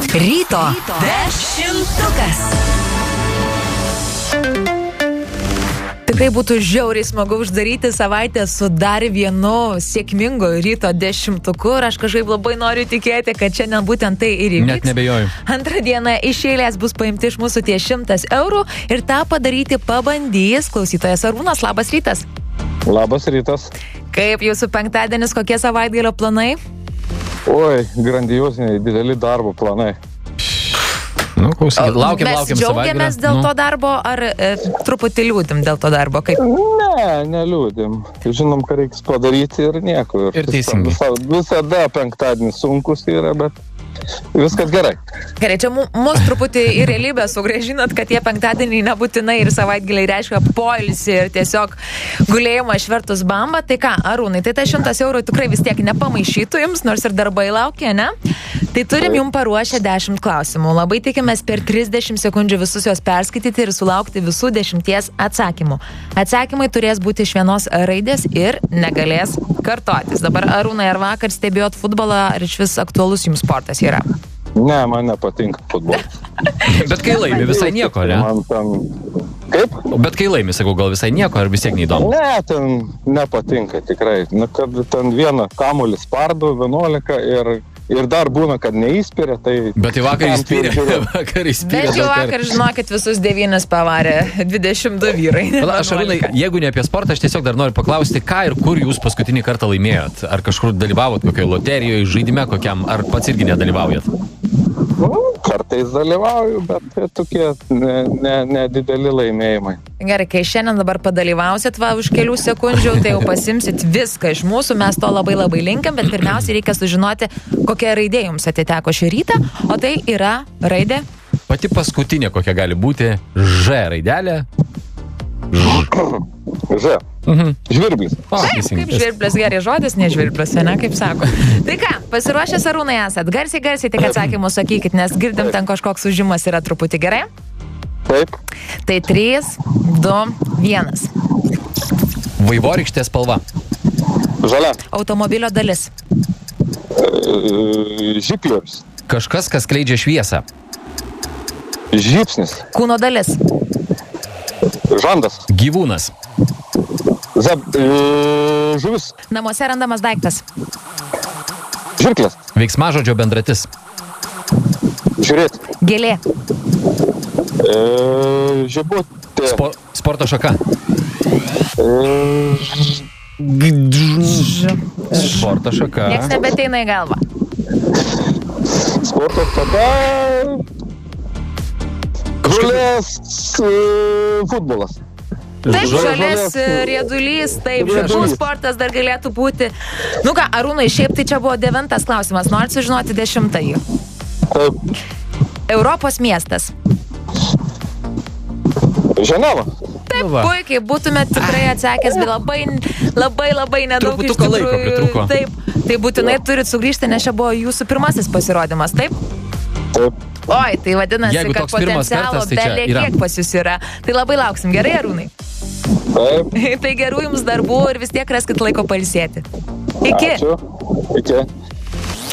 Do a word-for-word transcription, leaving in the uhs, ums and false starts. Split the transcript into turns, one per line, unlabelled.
Ryto dešimtukas. Tikrai būtų žiauriai smagu uždaryti savaitę su dar vienu sėkmingu ryto dešimtuku ir aš kažkaip labai noriu tikėti, kad šiandien būtent tai ir įvyks.
Net nebejoju.
Antrą dieną iš eilės bus paimti iš mūsų tie šimtas eurų ir tą padaryti pabandys klausytojas Arūnas. Labas rytas.
Labas rytas.
Kaip jūsų penktadienis, kokie savaitgalio planai?
Oi, grandioziniai, dideli darbo planai.
Nu, klausykit, laukiam,
Mes
laukiam
džiaugiamės dėl
nu.
to darbo, ar e, truputį liūdim dėl to darbo? Kaip?
Ne, neliūdim. Žinom, ką reiks padaryti ir nieko.
Ir teisingai.
Visa, visada penktadienis sunkus yra, bet viskas gerai.
Gerai, čia mus truputį į realybę sugrąžinat, kad tie penktadieniai nebūtinai ir savaitgaliai reiškia poilsį ir tiesiog gulėjimą išvertus bambą. Tai ką, Arūnai, tai ta šimtas eurų tikrai vis tiek nepamaišytų jums, nors ir darbai laukia, ne? Tai turim jums paruošę dešimt klausimų. Labai tikimės per trisdešimt sekundžių visus juos perskaityti ir sulaukti visų dešimties atsakymų. Atsakymai turės būti iš vienos raidės ir negalės kartotis. Dabar, Arūnai, ar vakar stebėjot futbolą, ar iš vis aktualus jums sportas yra?
Ne, man nepatinka futbolas.
Bet kai laimi, visai nieko, ne?
Man ten... Kaip?
Bet kai laimi, sakau, gal visai nieko, ar vis tiek neįdomu?
Ne, ten nepatinka tikrai. Na, kad ten vieną kamuolį spardo, vienuolika ir... Ir dar būna, kad neįspyrė, tai...
Bet į vakar įspyrė, vakar įspyrė.
Bet jau vakar, žinokit, visus devynis pavarė dvidešimt du vyrai.
Aš, Arūnai, jeigu ne apie sportą, aš tiesiog dar noriu paklausti, ką ir kur jūs paskutinį kartą laimėjot? Ar kažkur dalyvavot kokioje loterijoje, žaidime kokiam, ar pats irgi nedalyvaujat?
Nu, kartais dalyvauju, bet tokie nedideli ne, ne laimėjimai.
Gerai, kai šiandien dabar padalyvausit va už kelių sekundžių, tai jau pasimsit viską iš mūsų, mes to labai labai linkiam, bet pirmiausiai reikia sužinoti, kokia raidė jums atiteko šį rytą, o tai yra raidė?
Pati paskutinė, kokia gali būti, Ž raidelė.
Ž.
Mhm.
Žvirblis.
O,
Taip, kaip žvirblis, gerai žodis, ne žvirblis, ne, kaip sako. Tai ką, pasiruošęs Arūnai esat? Garsiai, garsiai tik atsakymus sakykit, nes girdim ten kažkoks užimas yra truputį, gerai?
Taip.
Tai trys, du, vienas.
Vaivorykštės spalva.
Žalia.
Automobilio dalis.
E, žiklius.
Kažkas, kas skleidžia šviesą.
Žypsnis.
Kūno dalis.
Žandas.
Gyvūnas.
Zeb, e, žuvis.
Namuose randamas daiktas.
Žirklės.
Veiksmažodžio bendratis.
Žiūrėti.
Gėlė.
E, žibutė.
Spo, sporto šaka.
E,
Sporto šaka.
Niekas nebeteina į galvą.
sporto šaka. Žolės e, futbolas.
Taip, žolės
Žolės,
riedulys, taip,
riedulys.
žakų sportas dar galėtų būti. Nu ką, Arūnai, šiaip tai čia buvo devintas klausimas, norit sužinoti dešimtąjį.
Taip.
Europos miestas.
Ženeva.
Taip,
Nu va.
puikiai, būtumėt tikrai atsakęs, bet labai, labai, labai nedaug iš
Truputuką laiko
tikrųjų.
pritrūko.
Taip, tai būtinai turit sugrįžti, nes čia buvo jūsų pirmasis pasirodymas, taip?
Taip.
Oi, tai vadinasi,
Jeigu
kad
toks pirmas
potencialo
kartas, tai čia
belė
yra.
kiek pas jūs yra. Tai labai lauksim, gerai, Arūnai?
Taip.
Tai gerų jums darbų ir vis tiek raskit laiko pailsėti. Iki.
Ačiū. Iki.